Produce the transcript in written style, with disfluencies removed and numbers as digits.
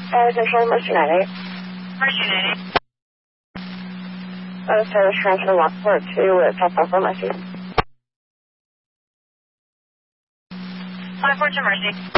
Control Mercy 98. Mercy 98. Service transfer 142 South Buffalo Mercy. 54 to Mercy.